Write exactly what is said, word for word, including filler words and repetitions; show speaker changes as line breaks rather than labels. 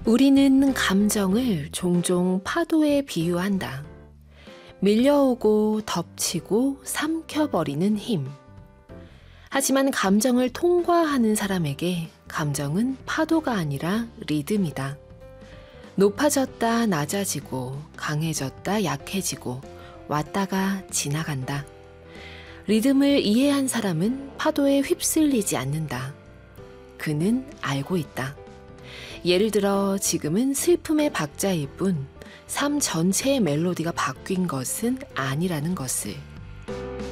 우리는 감정을 종종 파도에 비유한다. 밀려오고 덮치고 삼켜버리는 힘. 하지만 감정을 통과하는 사람에게 감정은 파도가 아니라 리듬이다. 높아졌다 낮아지고 강해졌다 약해지고 왔다가 지나간다. 리듬을 이해한 사람은 파도에 휩쓸리지 않는다. 그는 알고 있다. 예를 들어 지금은 슬픔의 박자일 뿐 삶 전체의 멜로디가 바뀐 것은 아니라는 것을.